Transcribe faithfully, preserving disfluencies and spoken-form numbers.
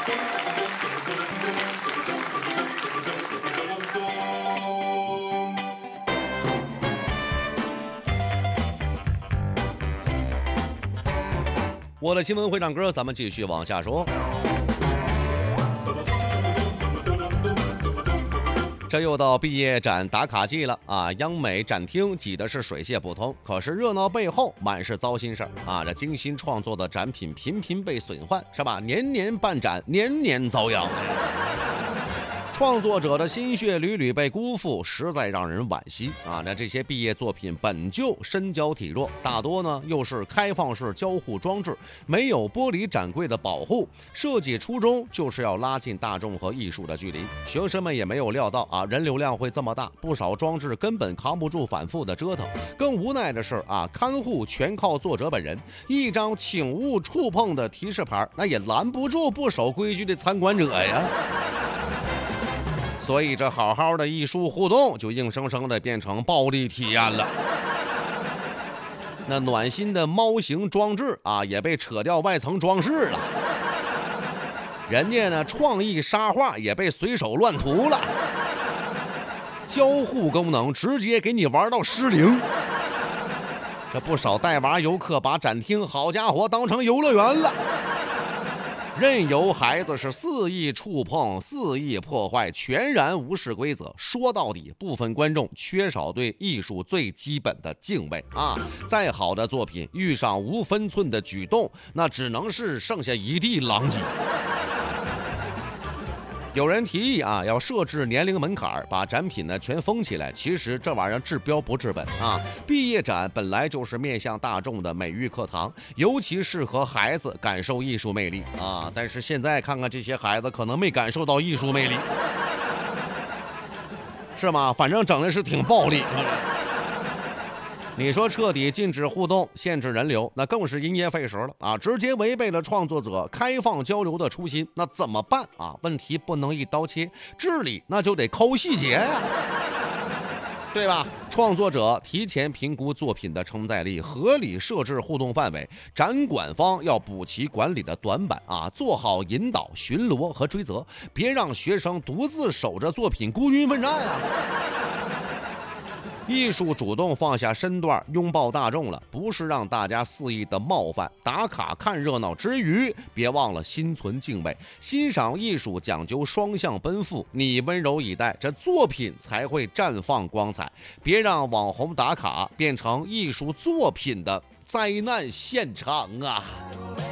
我的新闻会唱歌，咱们继续往下说。这又到毕业展打卡季了啊！央美展厅挤的是水泄不通，可是热闹背后满是糟心事儿啊！这精心创作的展品频频被损坏，是吧？年年办展，年年遭殃。创作者的心血屡屡被辜负，实在让人惋惜啊！那这些毕业作品本就身娇体弱，大多呢又是开放式交互装置，没有玻璃展柜的保护，设计初衷就是要拉近大众和艺术的距离。学生们也没有料到啊，人流量会这么大，不少装置根本扛不住反复的折腾。更无奈的是啊，看护全靠作者本人，一张请勿触碰的提示牌，那也拦不住不守规矩的参观者呀。所以这好好的艺术互动就硬生生的变成暴力体验了。那暖心的猫形装置啊也被扯掉外层装饰了，人家呢创意沙画也被随手乱涂了，交互功能直接给你玩到失灵。这不少带娃游客把展厅好家伙当成游乐园了，任由孩子是肆意触碰、肆意破坏，全然无视规则。说到底，部分观众缺少对艺术最基本的敬畏啊！再好的作品遇上无分寸的举动，那只能是剩下一地狼藉。有人提议啊，要设置年龄门槛，把展品呢全封起来。其实这玩意儿治标不治本啊！毕业展本来就是面向大众的美育课堂，尤其适合孩子感受艺术魅力啊。但是现在看看这些孩子，可能没感受到艺术魅力，是吗？反正整的是挺暴力。你说彻底禁止互动、限制人流，那更是因噎废食了啊！直接违背了创作者开放交流的初心，那怎么办啊？问题不能一刀切，治理那就得抠细节呀、啊，对吧？创作者提前评估作品的承载力，合理设置互动范围，展馆方要补齐管理的短板啊，做好引导、巡逻和追责，别让学生独自守着作品孤军奋战啊！艺术主动放下身段，拥抱大众了，不是让大家肆意的冒犯。打卡看热闹之余，别忘了心存敬畏。欣赏艺术讲究双向奔赴，你温柔以待，这作品才会绽放光彩。别让网红打卡变成艺术作品的灾难现场啊！